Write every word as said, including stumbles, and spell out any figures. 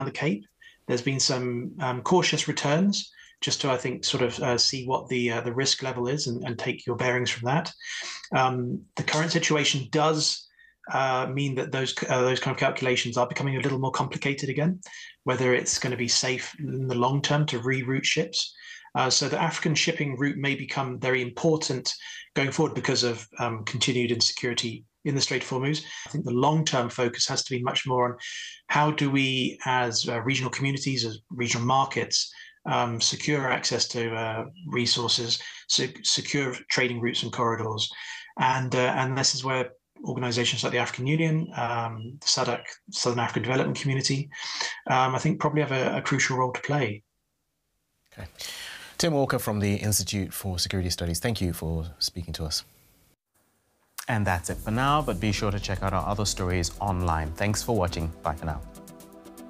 the Cape. There's been some um, cautious returns, just to, I think, sort of uh, see what the uh, the risk level is and, and take your bearings from that. Um, the current situation does uh, mean that those uh, those kind of calculations are becoming a little more complicated again, whether it's going to be safe in the long term to reroute ships. Uh, so the African shipping route may become very important going forward because of um, continued insecurity in the Strait of Hormuz. I think the long-term focus has to be much more on how do we, as uh, regional communities, as regional markets, um, secure access to uh, resources, so secure trading routes and corridors. And, uh, and this is where organizations like the African Union, um, the S A D C, Southern African Development Community, um, I think probably have a, a crucial role to play. Okay. Tim Walker from the Institute for Security Studies, thank you for speaking to us. And that's it for now, but be sure to check out our other stories online. Thanks for watching. Bye for now.